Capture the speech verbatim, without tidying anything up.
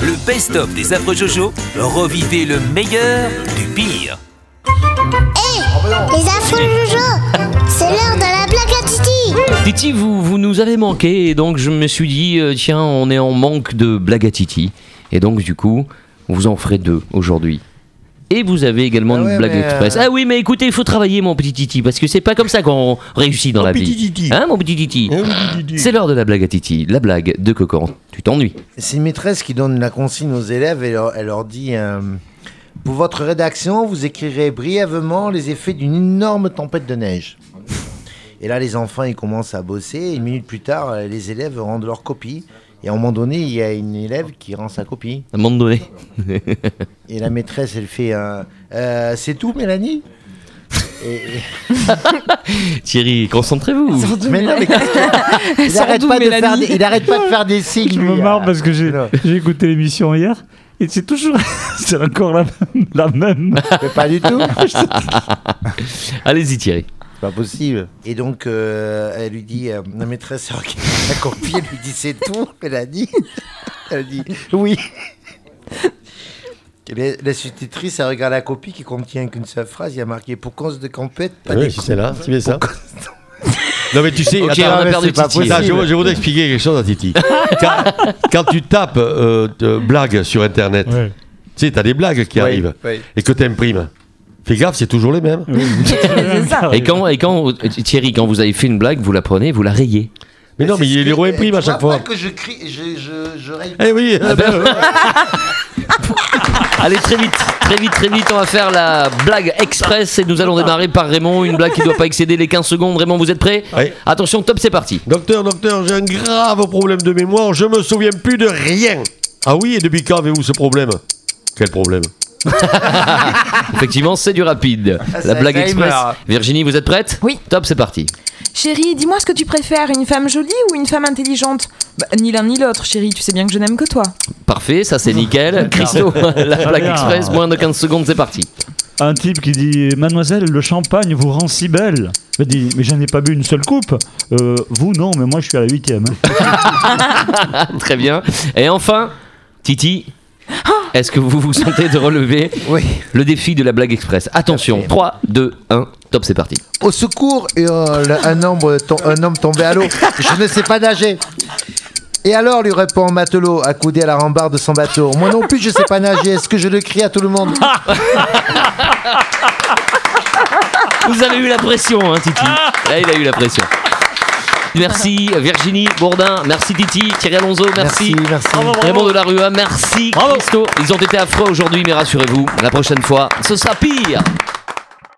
le best-of des affreux Jojo, revivez le meilleur du pire. Hé, les affreux Jojo, c'est l'heure de la blague à Titi. Titi, vous, vous nous avez manqué, et donc je me suis dit, euh, tiens, on est en manque de blagues à Titi. Et donc, du coup, vous en ferez deux aujourd'hui. Et vous avez également Ah une ouais, blague mais express. euh... Ah oui, mais écoutez, il faut travailler, mon petit Titi, parce que c'est pas comme ça qu'on réussit dans mon la petit vie. Titi. Hein, mon petit Titi, Mon petit Titi. C'est l'heure de la blague à Titi, la blague de Cocan. Tu t'ennuies. C'est une maîtresse qui donne la consigne aux élèves et leur, elle leur dit euh, pour votre rédaction, vous écrirez brièvement les effets d'une énorme tempête de neige. Et là, les enfants, ils commencent à bosser. Et une minute plus tard, les élèves rendent leur copie. Et à un moment donné, il y a une élève qui rend sa copie. À un moment donné. Et la maîtresse, elle fait euh, euh, c'est tout, Mélanie et, et... Thierry, concentrez-vous. Mais non, mais il n'arrête pas, de faire des- il arrête pas de faire des signes. Je me lui, marre euh. parce que j'ai, Non. j'ai écouté l'émission hier et c'est toujours, c'est encore la même. La même. Mais pas du tout. Allez-y, Thierry. C'est pas possible. Et donc, euh, elle lui dit, euh, la maîtresse elle regarde la copie, elle lui dit c'est tout, elle a dit. Elle dit oui. Et la, la substitutrice, elle regarde la copie qui contient qu'une seule phrase, il y a marqué pour cause de compète, pas Ah oui, des si c'est là, tu mets ça. Pour cause- Non mais tu sais, Ok, attends, on a mais perdu c'est pas Titi. possible. attends, je, vais- je vais vous expliquer quelque chose à Titi. Quand, quand tu tapes euh, de blagues sur internet, Ouais. tu sais, t'as des blagues qui Oui, arrivent oui. et que t'imprimes. Fais gaffe, c'est toujours les mêmes. C'est ça. Et quand, et quand, Thierry, quand vous avez fait une blague, vous la prenez, vous la rayez. Mais non, mais c'est il ce les que- réimprime à tu chaque vois fois. pas que je crie, je, je, je raye. Eh oui, Ah ben, Allez, très vite, très vite, très vite, on va faire la blague express et nous allons démarrer par Raymond. Une blague qui ne doit pas excéder les quinze secondes. Raymond, vous êtes prêts ? Oui. Attention, top, c'est parti. Docteur, docteur, j'ai un grave problème de mémoire, je me souviens plus de rien. Ah oui, et depuis quand avez-vous ce problème? Quel problème? Effectivement, c'est du rapide. Ah, La c'est blague Alzheimer. express. Virginie, vous êtes prête ? Oui. Top, c'est parti. Chérie, dis-moi ce que tu préfères, une femme jolie ou une femme intelligente? Bah, ni l'un ni l'autre, chérie, tu sais bien que je n'aime que toi. Parfait, ça c'est nickel. Christo, la Très blague bien. express, moins de quinze secondes, c'est parti. Un type qui dit Mademoiselle, le champagne vous rend si belle. Elle dit Mais j'en ai pas bu une seule coupe. Euh, vous, non, mais moi je suis à la huitième. hein. Très bien. Et enfin, Titi, est-ce que vous vous sentez de relever Oui. le défi de la blague express? Attention, trois, deux, un, top, c'est parti. Au secours, et, euh, le- un, homme, tom- un homme tombé à l'eau. Je ne sais pas nager. Et alors, lui répond un matelot, accoudé à la rambarde de son bateau. Moi non plus, je sais pas nager. Est-ce que je le crie à tout le monde? Vous avez eu la pression, hein, Titi. Là, il a eu la pression. Merci Virginie Bourdin, merci Titi, Thierry Alonso, merci. Merci, merci. Raymond Delarue, merci Christo. Ils ont été affreux aujourd'hui, mais rassurez-vous, la prochaine fois, ce sera pire.